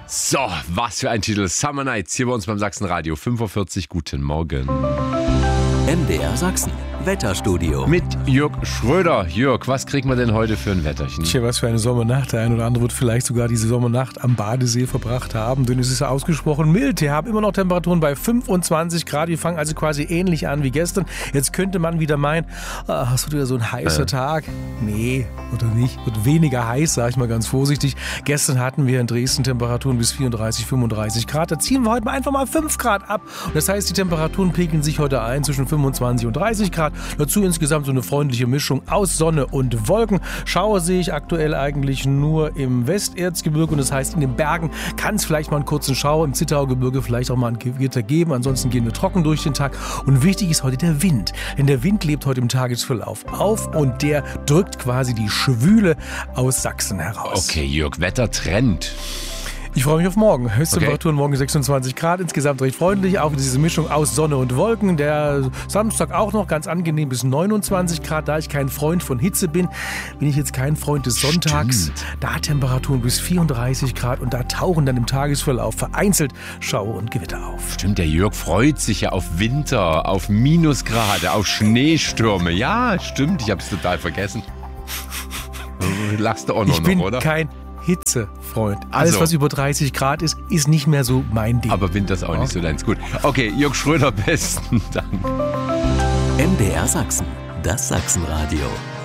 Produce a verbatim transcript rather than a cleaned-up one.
So, was für ein Titel. Summer Nights hier bei uns beim Sachsenradio. fünf Uhr vierzig, guten Morgen. M D R Sachsen, Wetterstudio. Mit Jörg Schröder. Jörg, was kriegen wir denn heute für ein Wetterchen? Tja, was für eine Sommernacht. Der ein oder andere wird vielleicht sogar diese Sommernacht am Badesee verbracht haben, denn es ist ja ausgesprochen mild. Wir haben immer noch Temperaturen bei fünfundzwanzig Grad. Wir fangen also quasi ähnlich an wie gestern. Jetzt könnte man wieder meinen, ach, es wird wieder so ein heißer äh. Tag. Nee, oder nicht. Wird weniger heiß, sage ich mal ganz vorsichtig. Gestern hatten wir in Dresden Temperaturen bis vierunddreißig, fünfunddreißig Grad. Da ziehen wir heute mal einfach mal fünf Grad ab. Und das heißt, die Temperaturen pegeln sich heute ein zwischen fünfundzwanzig und dreißig Grad. Dazu insgesamt so eine freundliche Mischung aus Sonne und Wolken. Schauer sehe ich aktuell eigentlich nur im Westerzgebirge. Und das heißt, in den Bergen kann es vielleicht mal einen kurzen Schauer, im Zittaugebirge vielleicht auch mal ein Gewitter geben. Ansonsten gehen wir trocken durch den Tag. Und wichtig ist heute der Wind. Denn der Wind lebt heute im Tagesverlauf auf und der drückt quasi die Schwüle aus Sachsen heraus. Okay, Jörg, Wettertrend. Ich freue mich auf morgen. Höchsttemperaturen okay. Morgen sechsundzwanzig Grad, insgesamt recht freundlich. Auch diese Mischung aus Sonne und Wolken. Der Samstag auch noch ganz angenehm bis neunundzwanzig Grad. Da ich kein Freund von Hitze bin, bin ich jetzt kein Freund des Sonntags. Stimmt. Da Temperaturen bis vierunddreißig Grad und da tauchen dann im Tagesverlauf vereinzelt Schauer und Gewitter auf. Stimmt, der Jörg freut sich ja auf Winter, auf Minusgrade, auf Schneestürme. Ja, stimmt, ich habe es total vergessen. Du lachst du auch noch, ich bin noch, oder? Kein Hitzefreund. Alles, also. was über dreißig Grad ist, ist nicht mehr so mein Ding. Aber Winter ist auch ja. nicht so deins. Gut. Okay, Jörg Schröder, besten Dank. M D R Sachsen, das Sachsenradio.